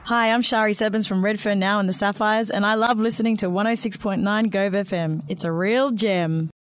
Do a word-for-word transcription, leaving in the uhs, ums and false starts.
Hi, I'm Shari Sebens from Redfern Now and the Sapphires, and I love listening to one oh six point nine Gove F M. It's a real gem.